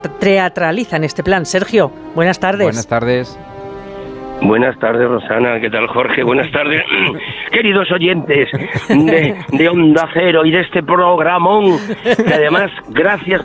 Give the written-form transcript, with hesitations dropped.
teatralizan este plan. Sergio, buenas tardes. Buenas tardes. Buenas tardes, Rosana. ¿Qué tal, Jorge? Buenas tardes, queridos oyentes de Onda Cero y de este programón, que además, gracias